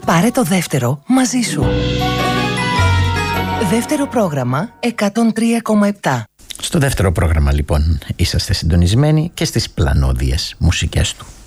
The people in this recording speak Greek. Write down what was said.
Πάρε το δεύτερο μαζί σου. Δεύτερο πρόγραμμα 103,7. Στο δεύτερο πρόγραμμα λοιπόν είσαστε συντονισμένοι και στις πλανόδιες μουσικές του.